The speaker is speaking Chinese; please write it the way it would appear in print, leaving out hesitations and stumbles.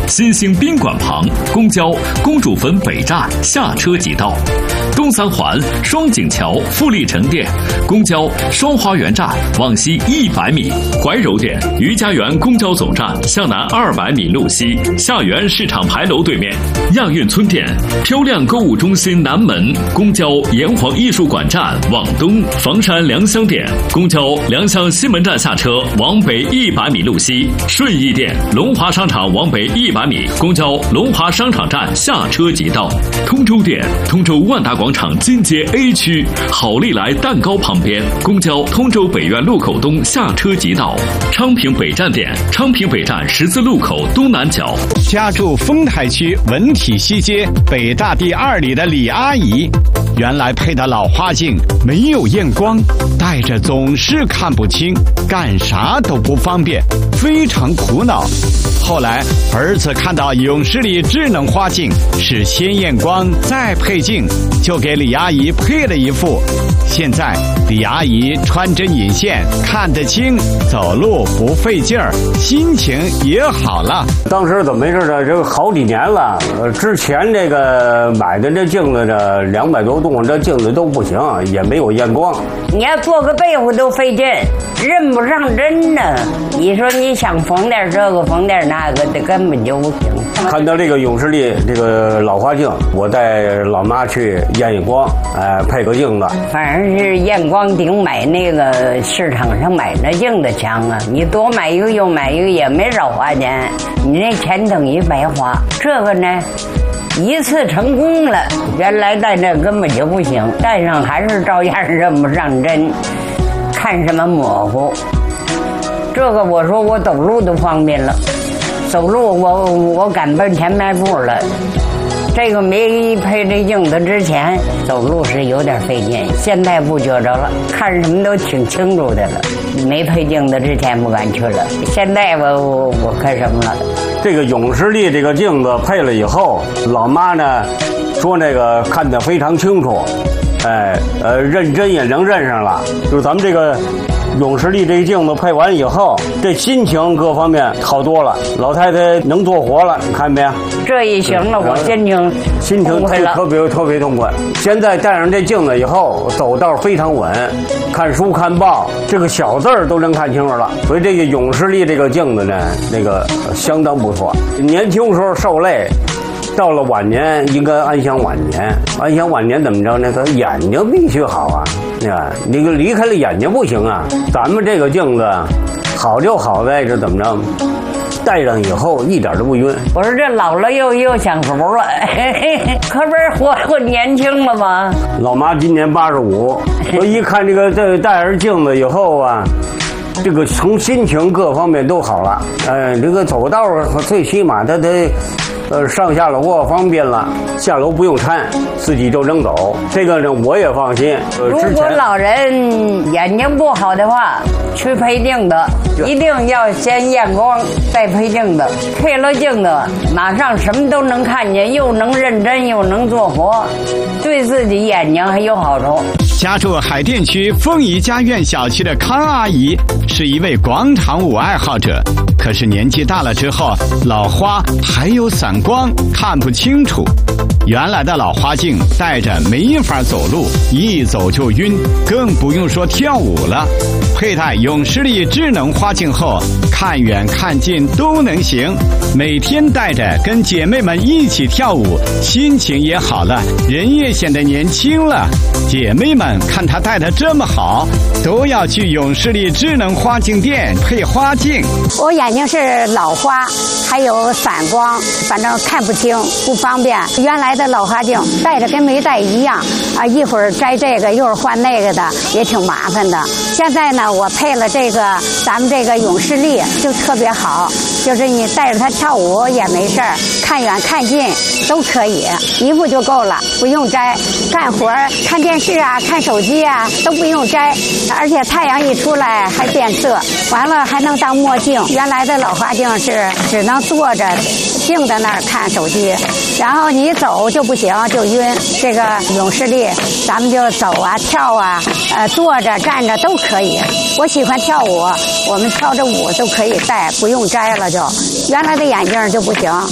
新兴宾馆旁，公交公主坟北站下车即到；东三环双井桥富力城店，公交双花园站往西100米；怀柔店余家园公交总站向南200米路西，下园市场牌楼对面；亚运村店漂亮购物中心南门，公交炎黄艺术馆站往东；房山良乡店公交良乡西门站下车往北100米路西；顺义店龙华商场往北100米，公交龙华商场站下车即到；通州店通州万达广场金街 A 区好利来蛋糕旁边，公交通州北苑路口东下车即到；昌平北站店昌平北站十字路口东南角。 家住丰台区文体西街北大第2里的李阿姨，原来配的老花镜没有验光，戴着总是看不清，干啥都不方便，非常苦恼。后来儿子看到永视力智能花镜是先验光再配镜，就给李阿姨配了一副。现在李阿姨穿针引线看得清，走路不费劲儿，心情也好了。 当时怎么回事呢？这个好几年了，之前这个买的这镜子这200多度，这镜子都不行，也没有验光。 你要做个被子都费劲，认不上针呢。你说你想缝点这个缝点那个的，根本就不行。 看到这个永视力这个老花镜，我带老妈去验验光，配个镜子。 反正是验光顶买那个市场上买那镜子强啊！你多买一个又买一个也没少花钱，你那钱等于白花。这个呢，一次成功了，原来戴这根本就不行，戴上还是照样认不上针，看什么模糊。这个我说我走路都方便了，走路我敢奔前迈步了。这个没配这镜子之前走路是有点费劲，现在不觉着了，看什么都挺清楚的了。没配镜子之前不敢去了，现在我看什么了。 这个永视力这个镜子配了以后，老妈呢说那个看得非常清楚，认真也能认上了。就是咱们这个永视力这个镜子配完以后，这心情各方面好多了，老太太能做活了，你看没有？ 这一行了，我心情特别痛快。现在戴上这镜子以后，走道非常稳，看书看报，这个小字儿都能看清楚了。所以这个永视力这个镜子呢，那个相当不错。年轻时候受累，到了晚年应该安享晚年。安享晚年怎么着呢？他眼睛必须好啊，那个离开了眼睛不行啊。咱们这个镜子好就好在这怎么着？戴上以后一点都不晕。 我说这老了又享福了，可不是活年轻了吗？ 老妈今年85，我一看这个戴上镜子以后啊，这个从心情各方面都好了。这个走道最起码它得上下楼方便了，下楼不用搀，自己就能走。这个呢我也放心。 如果老人眼睛不好的话，去配镜子，一定要先验光再配镜子。配了镜子，马上什么都能看见，又能认真又能做活，对自己眼睛还有好处。 家住海淀区凤仪家苑小区的康阿姨是一位广场舞爱好者，可是年纪大了之后，老花还有散光，看不清楚。原来的老花镜戴着没法走路，一走就晕，更不用说跳舞了。佩戴永视力智能花镜后，看远看近都能行，每天戴着跟姐妹们一起跳舞，心情也好了，人也显得年轻了。姐妹们看她戴得这么好，都要去永视力智能花镜店配花镜。 我眼睛是老花，还有散光，反正看不清，不方便。原来的老花镜戴着跟没戴一样啊，一会儿摘这个，一会儿换那个的，也挺麻烦的。现在呢，我配了这个咱们这个永视力，就特别好，就是你带着它跳舞也没事儿，看远看近都可以，一副就够了，不用摘。干活看电视啊，看手机啊都不用摘，而且太阳一出来还变色，完了还能当墨镜。原来的老花镜是只能坐着静在那儿看手机，然后你走就不行，就晕。这个永视力咱们就走啊跳啊，坐着站着都可以。我喜欢跳舞，我们跳着舞都可以戴，不用摘了就。原来的眼镜就不行。